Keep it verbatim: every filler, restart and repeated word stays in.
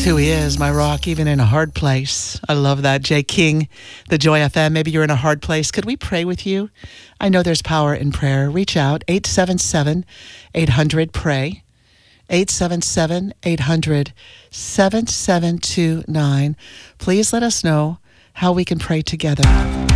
who he is, my rock, even in a hard place. I love that. Jay King, the Joy F M. Maybe you're in a hard place. Could we pray with you? I know there's power in prayer. Reach out, eight seven seven, eight hundred, pray. eight seven seven, eight hundred, seven seven two nine. Please let us know how we can pray together.